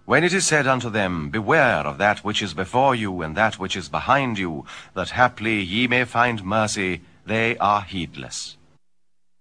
When it is said unto them, Beware of that which is before you, and that which is behind you, that haply ye may find mercy, they are heedless.